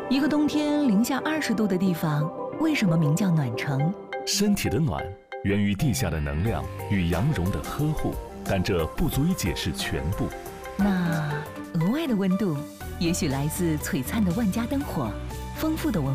一个冬天零下20度的地方，为什么名叫暖城？ 身体的暖源于地下的能量与羊绒的呵护，但这不足以解释全部。 那额外的温度，也许来自璀璨的万家灯火，丰富的文